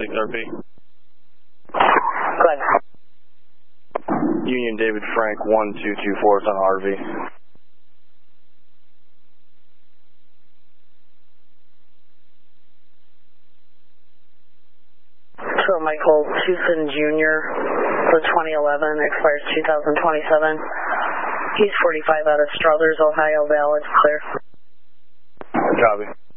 XRP. Go ahead. Union David Frank 1224, it's on RV. So Michael Tucson Jr. for 2011, expires 2027. He's 45 out of Struthers, Ohio, valid, clear. Copy.